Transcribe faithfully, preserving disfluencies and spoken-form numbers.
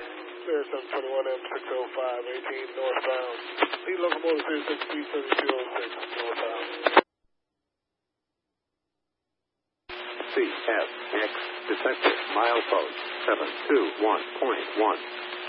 Clear seven twenty-one M six oh five, eighteen northbound. Lead locomotive zero six three seven two oh six northbound. C F X detected milepost seven two one point one.